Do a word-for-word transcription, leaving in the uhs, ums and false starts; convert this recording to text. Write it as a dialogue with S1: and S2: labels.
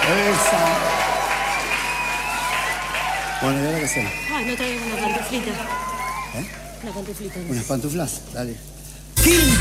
S1: Esa. Bueno, ¿y ahora qué hacemos?
S2: Ay, no traigo una pantuflita.
S1: ¿Eh?
S2: Una pantuflita.
S1: ¿Unas pantuflas? Dale.
S3: King